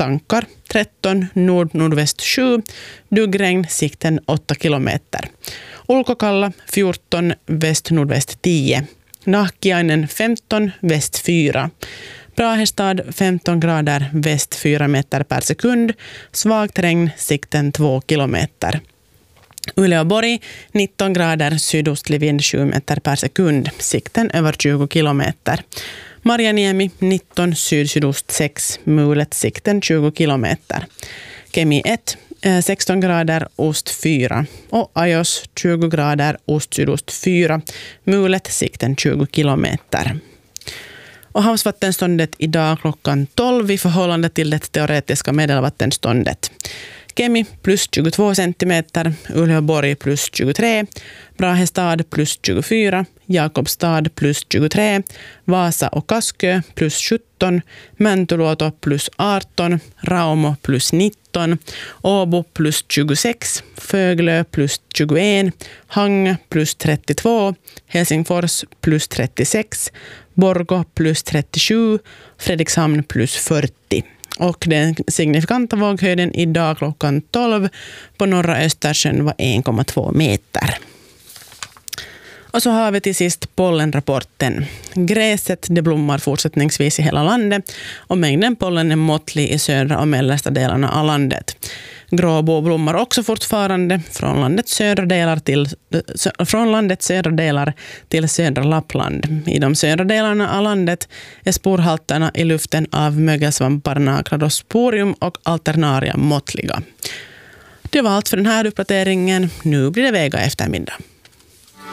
tankar 13, nord-nordväst 7, duggregn, sikten 8 kilometer. Ulkokalla 14, väst-nordväst 10. Nahkiainen 15, väst 4. Brahestad 15 grader, väst 4 meter per sekund. Svagt regn, sikten 2 kilometer. Uleåborg 19 grader, sydostlig vind 7 meter per sekund. Sikten över 20 kilometer. Marjaniemi 19, syd-sydost 6, mulet, sikten 20 kilometer. Kemi 1, 16 grader, ost 4. Och Ajos 20 grader, ost-sydost 4, mulet, sikten 20 kilometer. Och havsvattenståndet idag klockan 12 i förhållande till det teoretiska medelvattenståndet. Kemi plus 22 centimeter, Uleåborg plus 23, Brahestad plus 24, Jakobstad plus 23, Vasa och Kaskö plus 17, Mäntyluoto plus 18, Raumo plus 19, Åbo plus 26, Föglö plus 21, Hangö plus 32, Helsingfors plus 36, Borgå plus 37, Fredrikshamn plus 40. Och den signifikanta våghöjden idag klockan 12 på norra Östersjön var 1,2 meter. Och så har vi till sist pollenrapporten. Gräset det blommar fortsättningsvis i hela landet och mängden pollen är måttlig i södra och mellersta delarna av landet. Gråbo blommar också fortfarande från landets södra delar till södra Lappland. I de södra delarna av landet är sporhalterna i luften av mögelsvamparna Cladosporium och Alternaria måttliga. Det var allt för den här uppdateringen. Nu blir det Vega eftermiddag.